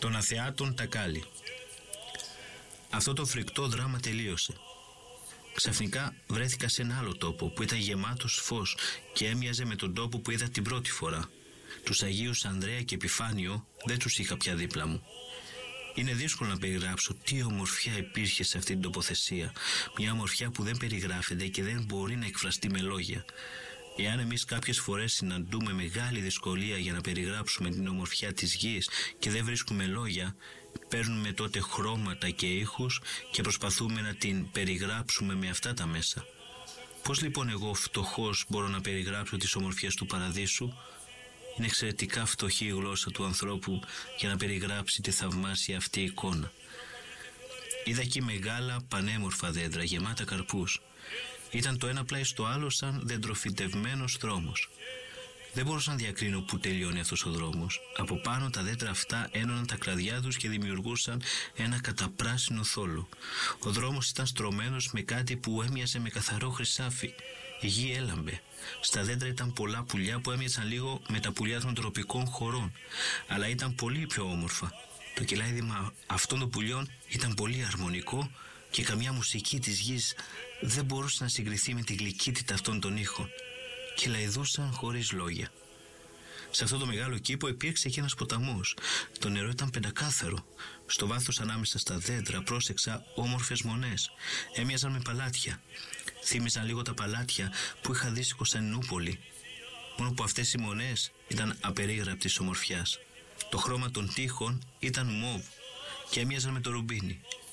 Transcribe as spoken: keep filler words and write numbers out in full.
Των αθεάτων Τακάλι. Αυτό το φρικτό δράμα τελείωσε. Ξαφνικά βρέθηκα σε ένα άλλο τόπο που ήταν γεμάτος φως και έμοιαζε με τον τόπο που είδα την πρώτη φορά. Τους Αγίους Ανδρέα και Επιφάνιο δεν τους είχα πια δίπλα μου. Είναι δύσκολο να περιγράψω τι ομορφιά υπήρχε σε αυτή την τοποθεσία. Μια ομορφιά που δεν περιγράφεται και δεν μπορεί να εκφραστεί με λόγια. Εάν εμείς κάποιες φορές συναντούμε μεγάλη δυσκολία για να περιγράψουμε την ομορφιά της γης και δεν βρίσκουμε λόγια, παίρνουμε τότε χρώματα και ήχους και προσπαθούμε να την περιγράψουμε με αυτά τα μέσα. Πώς λοιπόν εγώ φτωχός μπορώ να περιγράψω τις ομορφιές του παραδείσου? Είναι εξαιρετικά φτωχή η γλώσσα του ανθρώπου για να περιγράψει τη θαυμάσια αυτή εικόνα. Είδα εκεί μεγάλα πανέμορφα δέντρα γεμάτα καρπούς. Ήταν το ένα πλάι στο άλλο σαν δεντροφυτευμένος δρόμος. Δεν μπορούσα να διακρίνω πού τελειώνει αυτός ο δρόμος. Από πάνω τα δέντρα αυτά ένωναν τα κλαδιά τους και δημιουργούσαν ένα καταπράσινο θόλο. Ο δρόμος ήταν στρωμένος με κάτι που έμοιαζε με καθαρό χρυσάφι. Η γη έλαμπε. Στα δέντρα ήταν πολλά πουλιά που έμοιαζαν λίγο με τα πουλιά των τροπικών χωρών, αλλά ήταν πολύ πιο όμορφα. Το κελάιδημα αυτών των πουλιών ήταν πολύ αρμονικό και καμιά μουσική της γης δεν μπορούσε να συγκριθεί με τη γλυκύτητα αυτών των ήχων. Κελαηδούσαν χωρίς λόγια. Σε αυτό το μεγάλο κήπο υπήρξε και ένας ποταμός. Το νερό ήταν πεντακάθαρο. Στο βάθος ανάμεσα στα δέντρα πρόσεξα όμορφες μονές. Έμοιαζαν με παλάτια. Θύμιζαν λίγο τα παλάτια που είχα δει στη Κωνσταντινούπολη. Μόνο που αυτές οι μονές ήταν απερίγραπτης ομορφιάς. Το χρώμα των τοίχων ήταν μοβ και έμοιαζαν με το ρουμπίνι.